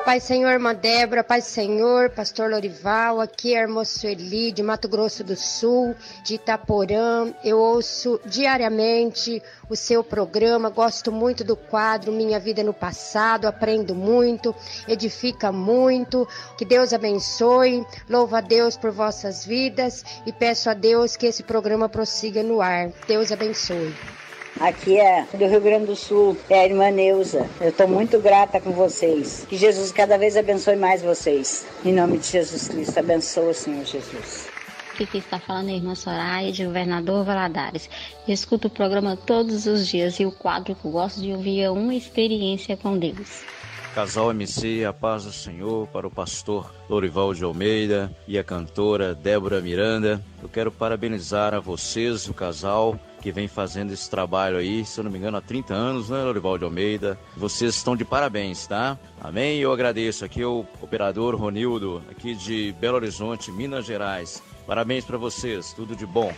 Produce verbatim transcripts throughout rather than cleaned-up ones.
Pai Senhor, irmã Débora, Pai Senhor, pastor Lorival, aqui é a irmã Sueli, de Mato Grosso do Sul, de Itaporã. Eu ouço diariamente o seu programa, gosto muito do quadro Minha Vida no Passado, aprendo muito, edifica muito. Que Deus abençoe, louvo a Deus por vossas vidas e peço a Deus que esse programa prossiga no ar. Deus abençoe. Aqui é do Rio Grande do Sul, é a irmã Neuza. Eu estou muito grata com vocês. Que Jesus cada vez abençoe mais vocês. Em nome de Jesus Cristo, abençoa, Senhor Jesus. Aqui quem está falando é a irmã Soraya, de Governador Valadares. Eu escuto o programa todos os dias e o quadro que eu gosto de ouvir é Uma Experiência com Deus. Casal M C, a paz do Senhor, para o pastor Lorival de Almeida e a cantora Débora Miranda. Eu quero parabenizar a vocês, o casal, que vem fazendo esse trabalho aí, se eu não me engano, há trinta anos, né, Lorival de Almeida? Vocês estão de parabéns, tá? Amém? Eu agradeço. Aqui é o operador Ronildo, aqui de Belo Horizonte, Minas Gerais. Parabéns para vocês, tudo de bom.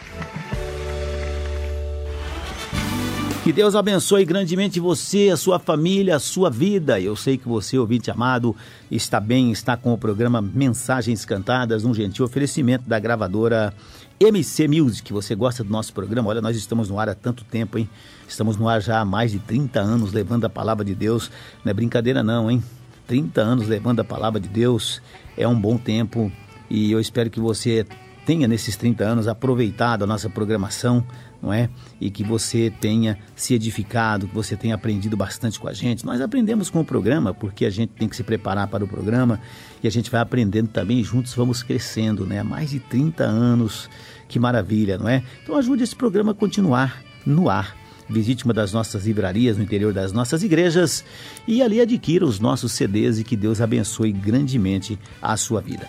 Que Deus abençoe grandemente você, a sua família, a sua vida. Eu sei que você, ouvinte amado, está bem, está com o programa Mensagens Cantadas, um gentil oferecimento da gravadora M C Music. Você gosta do nosso programa? Olha, nós estamos no ar há tanto tempo, hein? Estamos no ar já há mais de trinta anos, levando a palavra de Deus. Não é brincadeira não, hein? trinta anos levando a palavra de Deus é um bom tempo e eu espero que você tenha nesses trinta anos aproveitado a nossa programação, não é? E que você tenha se edificado, que você tenha aprendido bastante com a gente. Nós aprendemos com o programa, porque a gente tem que se preparar para o programa e a gente vai aprendendo também, juntos vamos crescendo, né? Há mais de trinta anos, que maravilha, não é? Então ajude esse programa a continuar no ar. Visite uma das nossas livrarias no interior das nossas igrejas e ali adquira os nossos C Ds e que Deus abençoe grandemente a sua vida.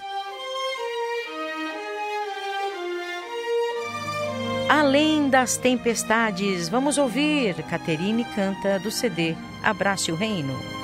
Além das tempestades, vamos ouvir Caterine canta do C D Abrace o Reino.